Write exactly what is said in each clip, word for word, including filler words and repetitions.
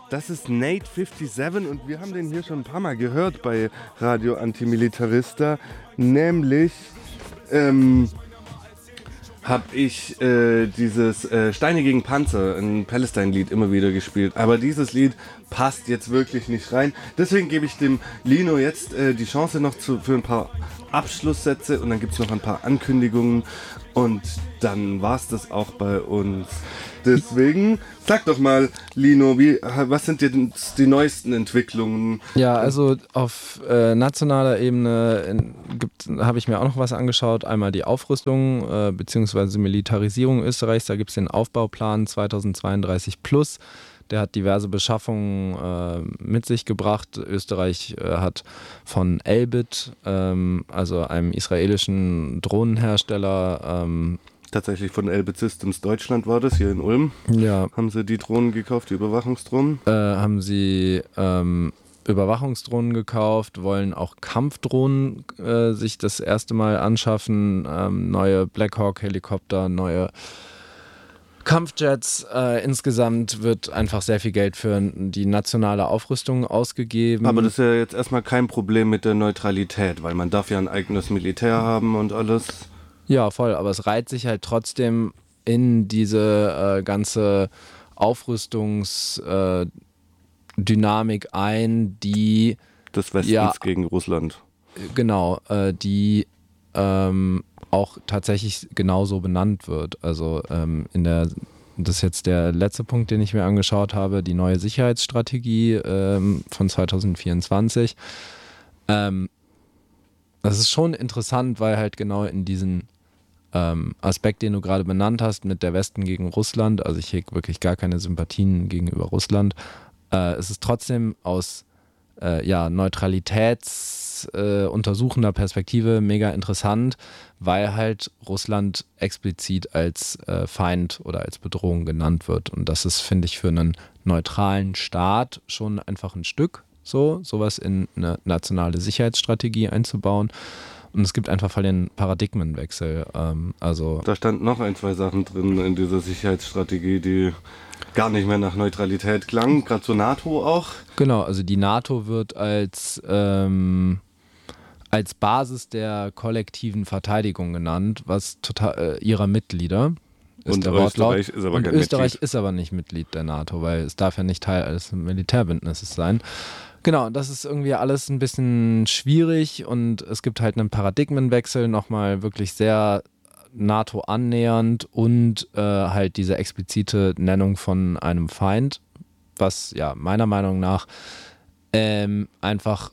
Das ist Nate siebenundfünfzig und wir haben den hier schon ein paar Mal gehört bei Radio Antimilitarista. Nämlich ähm, habe ich äh, dieses äh, Steine gegen Panzer, ein Palestine-Lied, immer wieder gespielt. Aber dieses Lied passt jetzt wirklich nicht rein. Deswegen gebe ich dem Lino jetzt äh, die Chance noch zu, für ein paar Abschlusssätze und dann gibt es noch ein paar Ankündigungen und dann war es das auch bei uns. Deswegen, sag doch mal, Lino, wie, was sind die, die neuesten Entwicklungen? Ja, also auf äh, nationaler Ebene habe ich mir auch noch was angeschaut. Einmal die Aufrüstung äh, bzw. Militarisierung Österreichs. Da gibt es den Aufbauplan zweitausendzweiunddreißig plus. Der hat diverse Beschaffungen äh, mit sich gebracht. Österreich äh, hat von Elbit, ähm, also einem israelischen Drohnenhersteller, ähm, tatsächlich von Elbit Systems Deutschland war das, hier in Ulm. Ja. Haben sie die Drohnen gekauft, die Überwachungsdrohnen? Äh, haben sie ähm, Überwachungsdrohnen gekauft, wollen auch Kampfdrohnen äh, sich das erste Mal anschaffen, ähm, neue Black Hawk Helikopter, neue Kampfjets. Äh, insgesamt wird einfach sehr viel Geld für die nationale Aufrüstung ausgegeben. Aber das ist ja jetzt erstmal kein Problem mit der Neutralität, weil man darf ja ein eigenes Militär haben und alles. Ja, voll, aber es reiht sich halt trotzdem in diese äh, ganze Aufrüstungsdynamik äh, ein, die des Westens ja, gegen Russland. Genau, äh, die ähm, auch tatsächlich genauso benannt wird. Also ähm, in der, das ist jetzt der letzte Punkt, den ich mir angeschaut habe, die neue Sicherheitsstrategie ähm, von zweitausendvierundzwanzig. Ähm, das ist schon interessant, weil halt genau in diesen ähm, Aspekt, den du gerade benannt hast, mit der Westen gegen Russland, also ich hege wirklich gar keine Sympathien gegenüber Russland, äh, es ist trotzdem aus äh, ja, neutralitätsuntersuchender äh, Perspektive mega interessant, weil halt Russland explizit als äh, Feind oder als Bedrohung genannt wird. Und das ist, finde ich, für einen neutralen Staat schon einfach ein Stück so, sowas in eine nationale Sicherheitsstrategie einzubauen. Und es gibt einfach voll den Paradigmenwechsel. Ähm, also da stand noch ein, zwei Sachen drin in dieser Sicherheitsstrategie, die gar nicht mehr nach Neutralität klangen, gerade zur NATO auch. Genau, also die NATO wird als, ähm, als Basis der kollektiven Verteidigung genannt, was total äh, ihrer Mitglieder ist. Und der Österreich ist aber Und kein Österreich Mitglied. ist aber nicht Mitglied der NATO, weil es darf ja nicht Teil eines Militärbündnisses sein. Genau, das ist irgendwie alles ein bisschen schwierig und es gibt halt einen Paradigmenwechsel, nochmal wirklich sehr NATO annähernd und äh, halt diese explizite Nennung von einem Feind, was ja meiner Meinung nach ähm, einfach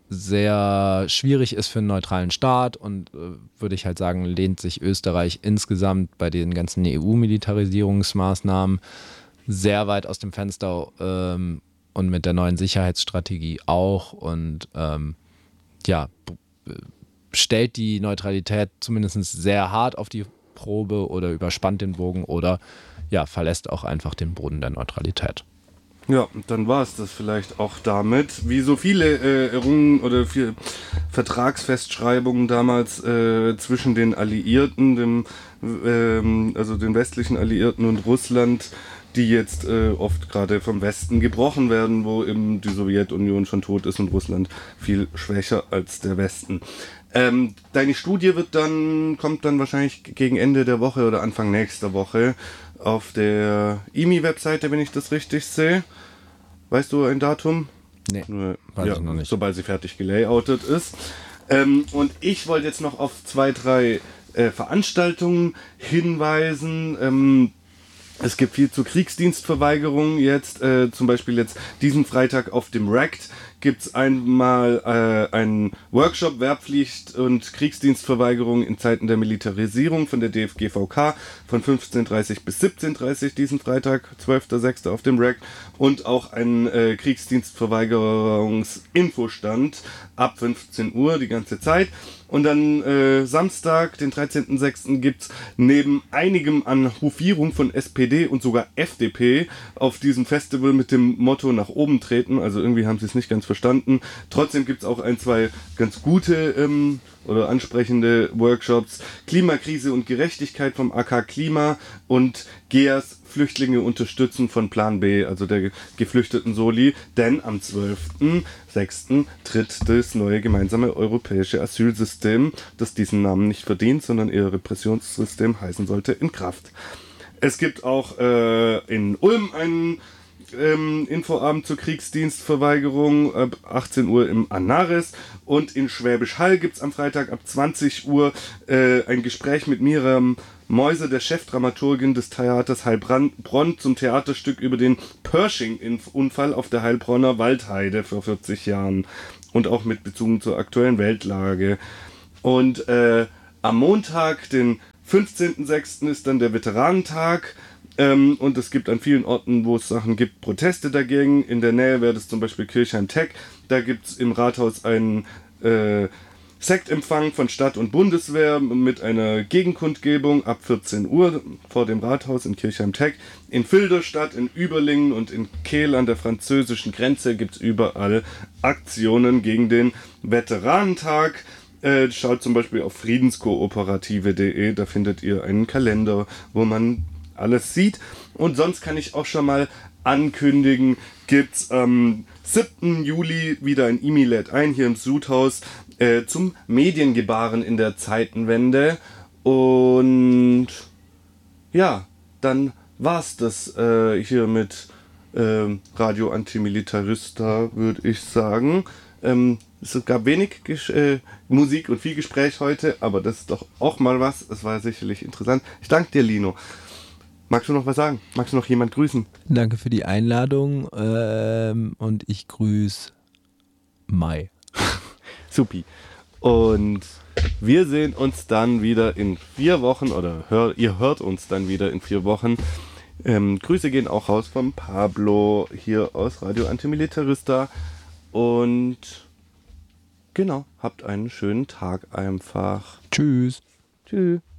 sehr schwierig ist für einen neutralen Staat und äh, würde ich halt sagen, lehnt sich Österreich insgesamt bei den ganzen E U-Militarisierungsmaßnahmen sehr weit aus dem Fenster ähm, und mit der neuen Sicherheitsstrategie auch und ähm, ja, b- stellt die Neutralität zumindest sehr hart auf die Probe oder überspannt den Bogen oder ja, verlässt auch einfach den Boden der Neutralität. Ja, dann war es das vielleicht auch damit. Wie so viele äh, Errungen oder viele Vertragsfestschreibungen damals äh, zwischen den Alliierten, dem, ähm, also den westlichen Alliierten und Russland, die jetzt äh, oft gerade vom Westen gebrochen werden, wo eben die Sowjetunion schon tot ist und Russland viel schwächer als der Westen. Ähm, deine Studie wird dann, kommt dann wahrscheinlich gegen Ende der Woche oder Anfang nächster Woche auf der I M I-Webseite, wenn ich das richtig sehe. Weißt du ein Datum? Nee, Nur, weiß ja, ich noch nicht. Sobald sie fertig gelayoutet ist. Ähm, und ich wollte jetzt noch auf zwei, drei äh, Veranstaltungen hinweisen. Ähm, Es gibt viel zur Kriegsdienstverweigerung jetzt, äh, zum Beispiel jetzt diesen Freitag auf dem R A C T gibt es einmal äh, einen Workshop Wehrpflicht und Kriegsdienstverweigerung in Zeiten der Militarisierung von der D F G V K von fünfzehn Uhr dreißig bis siebzehn Uhr dreißig diesen Freitag, zwölfter sechster auf dem R A C T und auch einen äh, Kriegsdienstverweigerungsinfostand ab fünfzehn Uhr die ganze Zeit. Und dann äh, Samstag, den dreizehnten sechsten gibt's neben einigem an Hofierung von S P D und sogar F D P auf diesem Festival mit dem Motto nach oben treten, also irgendwie haben sie es nicht ganz verstanden, verstanden. Trotzdem gibt es auch ein, zwei ganz gute ähm, oder ansprechende Workshops. Klimakrise und Gerechtigkeit vom A K Klima und G E A S Flüchtlinge unterstützen von Plan B, also der geflüchteten Soli. Denn am zwölften sechsten tritt das neue gemeinsame europäische Asylsystem, das diesen Namen nicht verdient, sondern eher Repressionssystem heißen sollte, in Kraft. Es gibt auch äh, in Ulm einen ähm, Infoabend zur Kriegsdienstverweigerung ab achtzehn Uhr im Anaris und in Schwäbisch Hall gibt es am Freitag ab zwanzig Uhr äh, ein Gespräch mit Miriam Mäuse, der Chefdramaturgin des Theaters Heilbronn, zum Theaterstück über den Pershing-Unfall auf der Heilbronner Waldheide vor vierzig Jahren und auch mit Bezug zur aktuellen Weltlage. Und äh, am Montag, den fünfzehnten sechsten ist dann der Veteranentag ähm, und es gibt an vielen Orten, wo es Sachen gibt, Proteste dagegen. In der Nähe wäre das zum Beispiel Kirchheim-Tech. Da gibt es im Rathaus einen äh, Sektempfang von Stadt und Bundeswehr mit einer Gegenkundgebung ab vierzehn Uhr vor dem Rathaus in Kirchheim-Tech. In Filderstadt, in Überlingen und in Kehl an der französischen Grenze gibt es überall Aktionen gegen den Veteranentag. Äh, schaut zum Beispiel auf friedenskooperative punkt de, da findet ihr einen Kalender, wo man alles sieht. Und sonst kann ich auch schon mal ankündigen, gibt es am siebten Juli wieder ein E M I lädt ein hier im Sudhaus äh, zum Mediengebaren in der Zeitenwende. Und ja, dann war's das äh, hier mit äh, Radio Antimilitarista, würde ich sagen. Ähm, es gab wenig Gesch- äh, Musik und viel Gespräch heute, aber das ist doch auch mal was. Es war sicherlich interessant. Ich danke dir, Lino. Magst du noch was sagen? Magst du noch jemand grüßen? Danke für die Einladung ähm, und ich grüße Mai. Supi. Und wir sehen uns dann wieder in vier Wochen oder hör, ihr hört uns dann wieder in vier Wochen. Ähm, Grüße gehen auch raus von Pablo hier aus Radio Antimilitarista. Und genau, habt einen schönen Tag einfach. Tschüss. Tschüss.